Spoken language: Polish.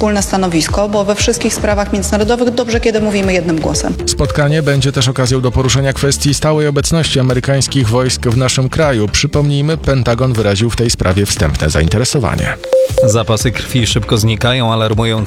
wspólne stanowisko, bo we wszystkich sprawach międzynarodowych dobrze, kiedy mówimy jednym głosem. Spotkanie będzie też okazją do poruszenia kwestii stałej obecności amerykańskich wojsk w naszym kraju. Przypomnijmy, Pentagon wyraził w tej sprawie wstępne zainteresowanie. Zapasy krwi szybko znikają, alarmują